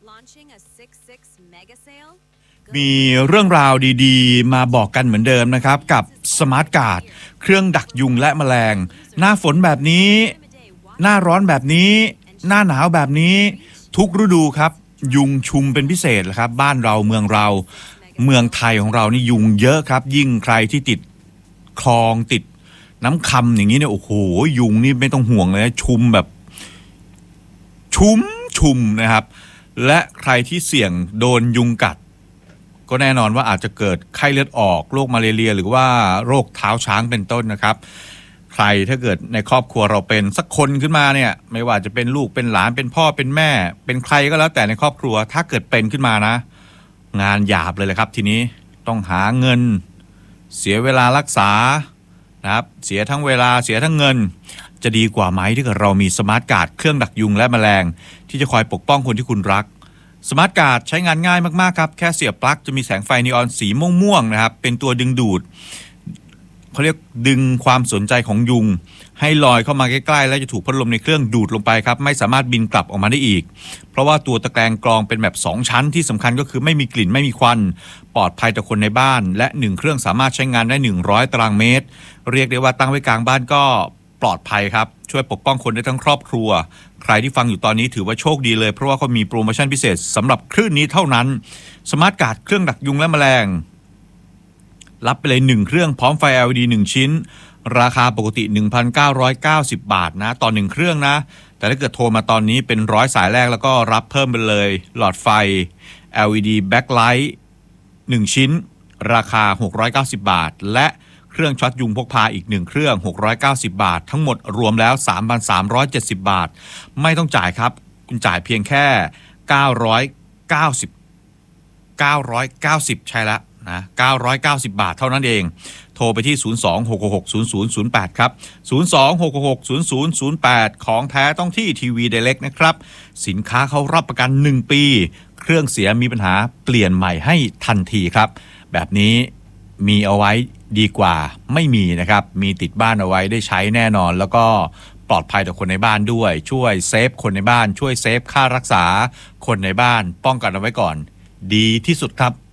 มีเรื่องราวดีๆมาบอกกันเหมือนเดิมนะครับกับสมาร์ทการ์ดเครื่องดักยุงและแมลงหน้าฝนแบบนี้หน้าร้อนแบบนี้หน้าหนาวแบบนี้ทุกฤดูครับยุงชุมเป็นพิเศษครับบ้านเราเมืองไทยของเรานี่ยุงเยอะครับยิ่งใครที่ติดคลองติดน้ำคำอย่างนี้เนี่ยโอ้โหยุงนี่ไม่ต้องห่วงเลยชุมแบบชุมนะครับและใครที่เสี่ยงโดนยุงกัดก็แน่นอนว่าอาจจะเกิดไข้เลือดออกโรคมาเลเรียหรือว่าโรคเท้าช้างเป็นต้นนะครับใครถ้าเกิดในครอบครัวเราเป็นสักคนขึ้นมาเนี่ยไม่ว่าจะเป็นลูกเป็นหลานเป็นพ่อเป็นแม่เป็นใครก็แล้วแต่ในครอบครัวถ้าเกิดเป็นขึ้นมานะงานหยาบเลยแหละครับทีนี้ต้องหาเงินเสียเวลารักษานะครับเสียทั้งเวลาเสียทั้งเงินจะดีกว่าไหมถ้าเกิดเรามีสมาร์ทการ์ดเครื่องดักยุงและแมลงที่จะคอยปกป้องคนที่คุณรักสมาร์ทการ์ดใช้งานง่ายมากๆครับแค่เสียบปลั๊กจะมีแสงไฟนีออนสีม่วงๆนะครับเป็นตัวดึงดูดเขาเรียกดึงความสนใจของยุงให้ลอยเข้ามาใกล้ๆแล้วจะถูกพัดลมในเครื่องดูดลงไปครับไม่สามารถบินกลับออกมาได้อีกเพราะว่าตัวตะแกรงกรองเป็นแบบ2ชั้นที่สำคัญก็คือไม่มีกลิ่นไม่มีควันปลอดภัยต่อคนในบ้านและ1เครื่องสามารถใช้งานได้100ตารางเมตรเรียกได้ว่าตั้งไว้กลางบ้านก็ปลอดภัยครับช่วยปกป้องคนได้ทั้งครอบครัวใครที่ฟังอยู่ตอนนี้ถือว่าโชคดีเลยเพราะว่าเขามีโปรโมชั่นพิเศษสำหรับคลื่นนี้เท่านั้นสมาร์ทการ์ดเครื่องดักยุงและแมลงรับไปเลย1เครื่องพร้อมไฟ LED 1ชิ้นราคาปกติ 1,990 บาทนะต่อ1เครื่องนะแต่ถ้าเกิดโทรมาตอนนี้เป็น100สายแรกแล้วก็รับเพิ่มไปเลยหลอดไฟ LED backlight 1ชิ้นราคา690บาทและเครื่องช็อตยุงพกพาอีก1เครื่อง690บาททั้งหมดรวมแล้ว 3,370 บาทไม่ต้องจ่ายครับคุณจ่ายเพียงแค่990ใช่แล้วนะ990บาทเท่านั้นเองโทรไปที่02-666-0008ครับ02-666-0008ของแท้ต้องที่ทีวีไดเรกนะครับสินค้าเขารับประกัน1ปีเครื่องเสียมีปัญหาเปลี่ยนใหม่ให้ทันทีครับแบบนี้มีเอาไว้ดีกว่าไม่มีนะครับมีติดบ้านเอาไว้ได้ใช้แน่นอนแล้วก็ปลอดภัยต่อคนในบ้านด้วยช่วยเซฟคนในบ้านช่วยเซฟค่ารักษาคนในบ้านป้องกันเอาไว้ก่อนดีที่สุดครับ